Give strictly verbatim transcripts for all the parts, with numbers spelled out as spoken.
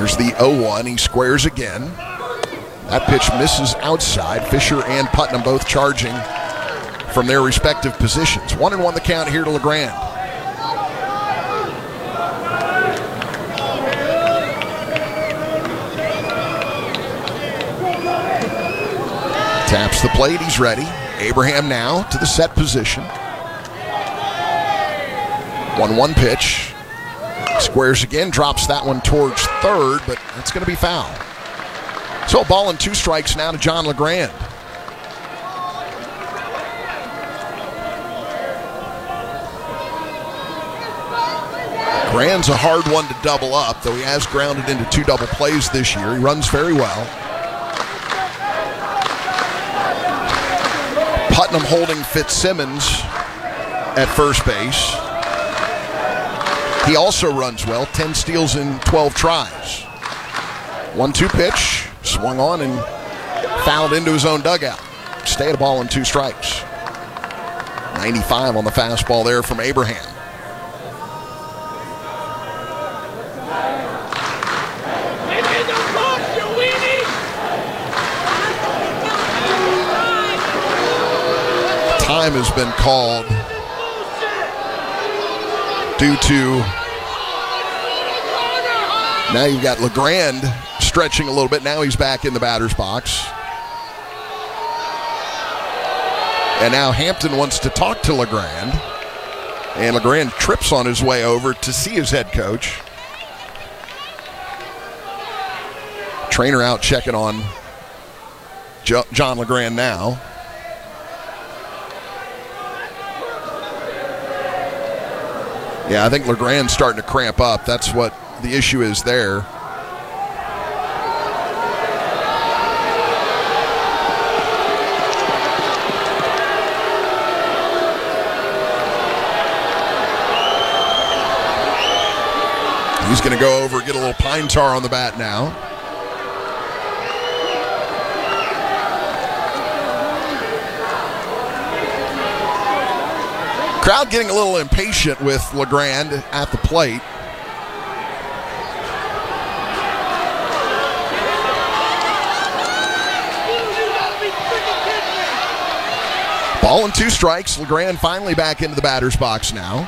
Here's the oh one. He squares again. That pitch misses outside. Fisher and Putnam both charging from their respective positions. One and one the count here to LeGrand. Taps the plate. He's ready. Abraham now to the set position. one one pitch. Squares again. Drops that one towards third, but it's going to be foul. So a ball and two strikes now to John LeGrand. Grand's a hard one to double up, though he has grounded into two double plays this year. He runs very well. Putnam holding Fitzsimmons at first base. He also runs well, ten steals in twelve tries. one two pitch, swung on and fouled into his own dugout. Stay at a ball and two strikes. ninety-five on the fastball there from Abraham. Time has been called due to, now you've got LeGrand stretching a little bit. Now he's back in the batter's box. And now Hampton wants to talk to LeGrand. And LeGrand trips on his way over to see his head coach. Trainer out checking on jo- John LeGrand now. Yeah, I think LeGrand's starting to cramp up. That's what the issue is there. He's going to go over, get a little pine tar on the bat now. Crowd getting a little impatient with LeGrand at the plate. Ball and two strikes. LeGrand finally back into the batter's box now.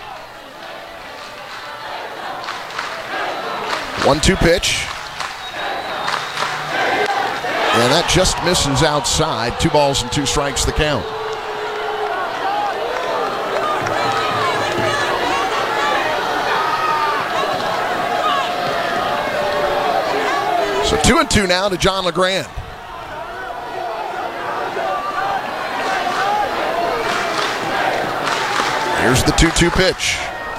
one two pitch. And that just misses outside. Two balls and two strikes the count. So two and two now to John LeGrand. Here's the two two pitch.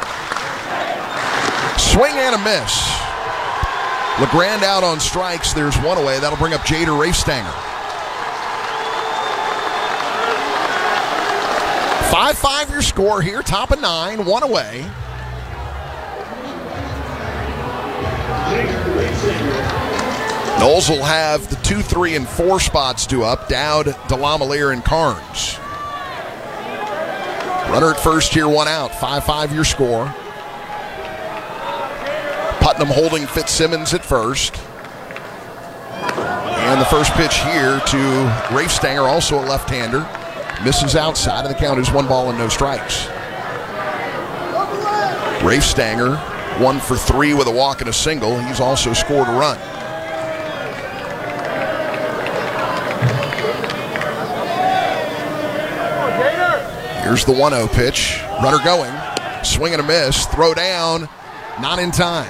Swing and a miss. LeGrand out on strikes. There's one away. That'll bring up Jader Rafestanger. five five your score here. Top of nine. One away. Knowles will have the two, three, and four spots due up. Dowd, DeLamielleure, and Carnes. Runner at first here, one out. five five your score. Putnam holding Fitzsimmons at first. And the first pitch here to Rafestanger, also a left-hander. Misses outside, and the count is one ball and no strikes. Rafestanger, one for three with a walk and a single. He's also scored a run. Here's the one oh pitch. Runner going. Swing and a miss. Throw down. Not in time.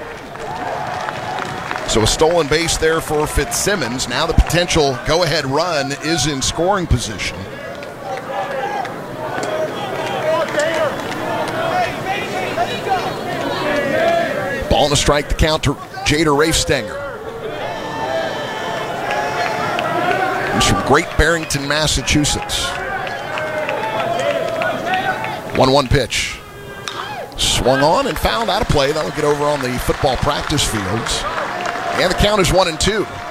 So a stolen base there for Fitzsimmons. Now the potential go-ahead run is in scoring position. Ball and a strike to count to Jader Rafestanger. He's from Great Barrington, Massachusetts. one one pitch. Swung on and fouled out of play. That'll get over on the football practice fields. And the count is one and two.